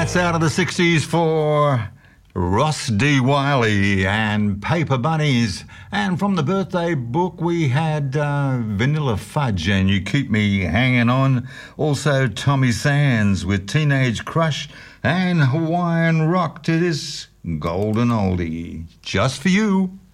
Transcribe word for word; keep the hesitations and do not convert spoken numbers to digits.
That's out of the sixties for Ross D. Wiley and Paper Bunnies. And from the birthday book, we had uh, Vanilla Fudge and You Keep Me Hanging On. Also, Tommy Sands with Teenage Crush and Hawaiian Rock to this golden oldie. Just for you.